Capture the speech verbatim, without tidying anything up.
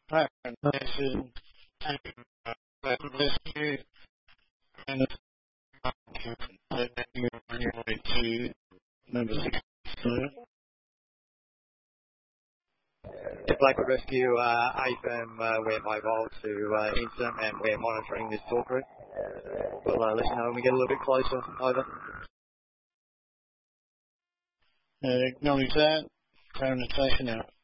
Nation and rescue and to number six. The Blackwood Rescue, uh, A F M, uh, we're mobile to uh, Insom and we're monitoring this talk route. We'll uh, let you know when we get a little bit closer. Over. Uh, acknowledge that. Current station out.